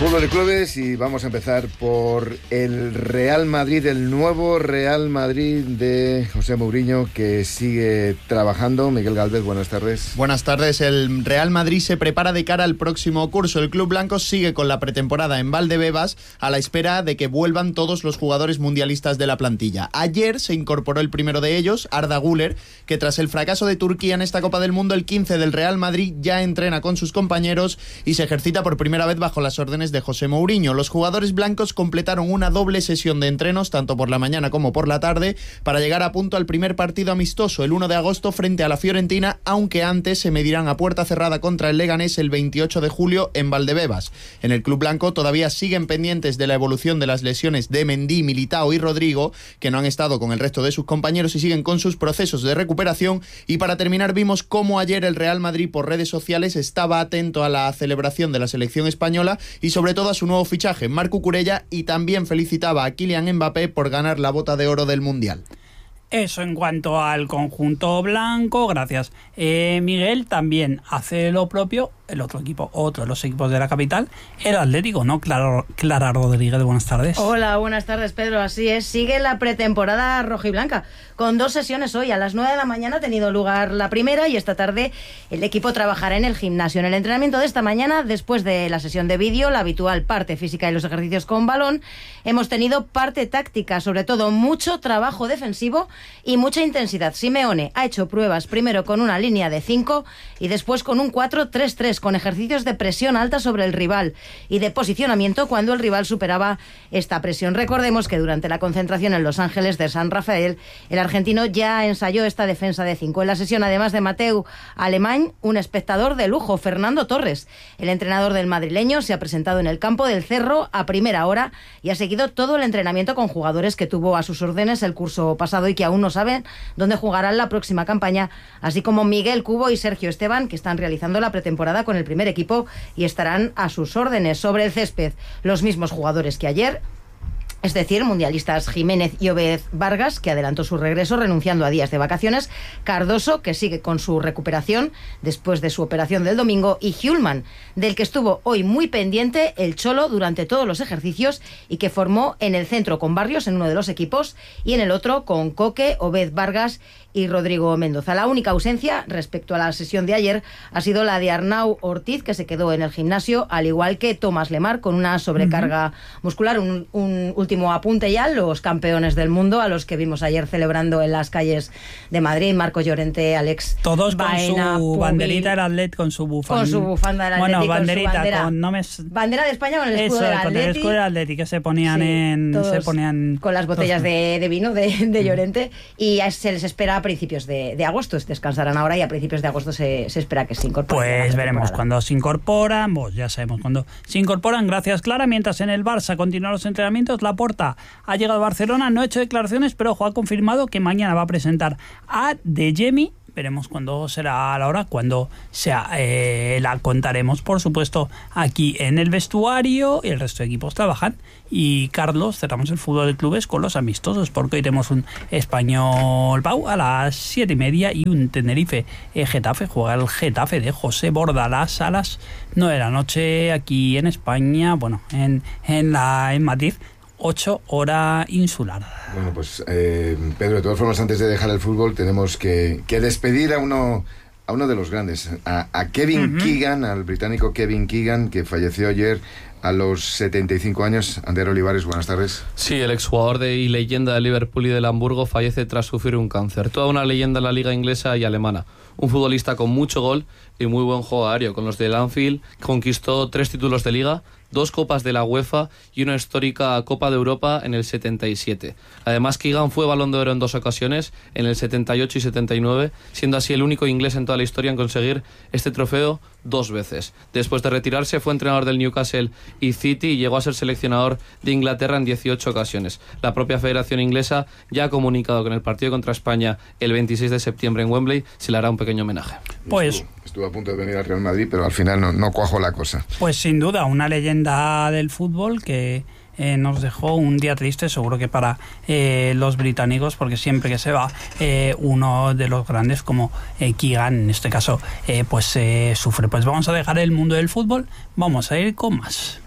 Fútbol de clubes, y vamos a empezar por el Real Madrid, el nuevo Real Madrid de José Mourinho, que sigue trabajando. Miguel Gálvez, buenas tardes. Buenas tardes. El Real Madrid se prepara de cara al próximo curso. El club blanco sigue con la pretemporada en Valdebebas a la espera de que vuelvan todos los jugadores mundialistas de la plantilla. Ayer se incorporó el primero de ellos, Arda Güler, que tras el fracaso de Turquía en esta Copa del Mundo, el 15 del Real Madrid ya entrena con sus compañeros y se ejercita por primera vez bajo las órdenes de José Mourinho. Los jugadores blancos completaron una doble sesión de entrenos, tanto por la mañana como por la tarde, para llegar a punto al primer partido amistoso, el 1 de agosto frente a la Fiorentina, aunque antes se medirán a puerta cerrada contra el Leganés el 28 de julio en Valdebebas. En el club blanco todavía siguen pendientes de la evolución de las lesiones de Mendy, Militao y Rodrigo, que no han estado con el resto de sus compañeros y siguen con sus procesos de recuperación. Y para terminar, vimos cómo ayer el Real Madrid por redes sociales estaba atento a la celebración de la selección española y sobre todo a su nuevo fichaje, Marc Cucurella, y también felicitaba a Kylian Mbappé por ganar la Bota de Oro del Mundial. Eso en cuanto al conjunto blanco, gracias. Miguel también hace lo propio el otro de los equipos de la capital, el Atlético, ¿no? Clara Rodríguez, buenas tardes. Hola, buenas tardes, Pedro. Así es, sigue la pretemporada rojiblanca, con 2 sesiones hoy. A las 9 de la mañana ha tenido lugar la primera y esta tarde el equipo trabajará en el gimnasio. En el entrenamiento de esta mañana, después de la sesión de vídeo, la habitual parte física y los ejercicios con balón, hemos tenido parte táctica, sobre todo mucho trabajo defensivo y mucha intensidad. Simeone ha hecho pruebas primero con una línea de 5 y después con un 4-3-3, con ejercicios de presión alta sobre el rival y de posicionamiento cuando el rival superaba esta presión. Recordemos que durante la concentración en Los Ángeles de San Rafael, el argentino ya ensayó esta defensa de 5. En la sesión, además de Mateu Alemany, un espectador de lujo, Fernando Torres. El entrenador del madrileño se ha presentado en el campo del Cerro a primera hora y ha seguido todo el entrenamiento con jugadores que tuvo a sus órdenes el curso pasado y que aún no saben dónde jugarán la próxima campaña, así como Miguel Cubo y Sergio Esteban, que están realizando la pretemporada con el primer equipo y estarán a sus órdenes. Sobre el césped, los mismos jugadores que ayer, es decir, mundialistas Jiménez y Obed Vargas, que adelantó su regreso renunciando a días de vacaciones, Cardoso, que sigue con su recuperación después de su operación del domingo, y Hjulmand, del que estuvo hoy muy pendiente el Cholo durante todos los ejercicios y que formó en el centro con Barrios en uno de los equipos y en el otro con Coque, Obed Vargas y Rodrigo Mendoza. La única ausencia respecto a la sesión de ayer ha sido la de Arnau Ortiz, que se quedó en el gimnasio, al igual que Tomás Lemar, con una sobrecarga muscular. Un último apunte ya: los campeones del mundo, a los que vimos ayer celebrando en las calles de Madrid, Marco Llorente, Alex todos Baena, con su Pugui, banderita del Athletic, con su bufanda. Con su bufanda del Athletic, banderita, con su bandera. con Bandera de España con el escudo del Athletic. Con el escudo del Athletic, que se ponían con las botellas de vino de Llorente, y se les espera a principios de agosto. Descansarán ahora y a principios de agosto se espera que se incorporen. Pues veremos cuando se incorporan, ya sabemos cuándo se incorporan. Gracias, Clara. Mientras en el Barça continúan los entrenamientos, Laporta ha llegado a Barcelona, no ha hecho declaraciones, pero ojo, ha confirmado que mañana va a presentar a De Jemi. Veremos cuándo será la hora, cuándo sea. La contaremos, por supuesto, aquí en el vestuario, y el resto de equipos trabajan. Y Carlos, cerramos el fútbol de clubes con los amistosos, porque hoy tenemos un Español Pau a las 7:30 y un Tenerife Getafe. Juega el Getafe de José Bordalás a las 9 de la noche aquí en España, en Madrid. 8 hora insular. Bueno, pues Pedro, de todas formas, antes de dejar el fútbol, tenemos que despedir a uno de los grandes, a Kevin Keegan, al británico Kevin Keegan, que falleció ayer a los 75 años. Ander Olivares, buenas tardes. Sí, el exjugador y leyenda de Liverpool y del Hamburgo fallece tras sufrir un cáncer. Toda una leyenda en la liga inglesa y alemana. Un futbolista con mucho gol y muy buen juego aéreo. Con los del Anfield conquistó 3 títulos de liga, 2 copas de la UEFA y una histórica Copa de Europa en el 77. Además, Keegan fue Balón de Oro en 2 ocasiones, en el 78 y 79, siendo así el único inglés en toda la historia en conseguir este trofeo 2 veces. Después de retirarse, fue entrenador del Newcastle y City y llegó a ser seleccionador de Inglaterra en 18 ocasiones. La propia Federación Inglesa ya ha comunicado que en el partido contra España el 26 de septiembre en Wembley se le hará un pequeño homenaje. Pues estuvo a punto de venir al Real Madrid, pero al final no cuajó la cosa. Pues sin duda, una leyenda del fútbol que nos dejó un día triste, seguro que para los británicos, porque siempre que se va uno de los grandes como Keegan, en este caso, sufre. Pues vamos a dejar el mundo del fútbol, vamos a ir con más.